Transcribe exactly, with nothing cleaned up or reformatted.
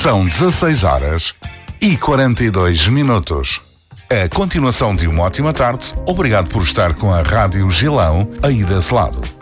São dezasseis horas e quarenta e dois minutos. A continuação de uma ótima tarde. Obrigado por estar com a Rádio Gilão aí desse lado.